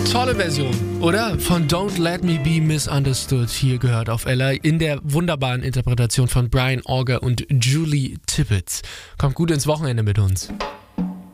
Tolle Version, oder? Von Don't Let Me Be Misunderstood, hier gehört auf Ella, in der wunderbaren Interpretation von Brian Auger und Julie Tippett. Kommt gut ins Wochenende mit uns.